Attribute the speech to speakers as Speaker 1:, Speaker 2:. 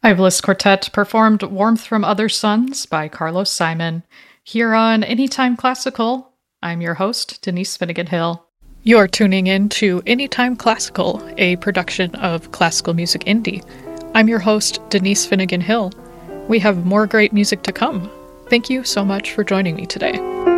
Speaker 1: Iblis Quartet performed Warmth from Other Suns by Carlos Simon here on Anytime Classical. I'm your host, Denise Finnegan Hill. You're tuning in to Anytime Classical, a production of Classical Music Indie. I'm your host, Denise Finnegan Hill. We have more great music to come. Thank you so much for joining me today.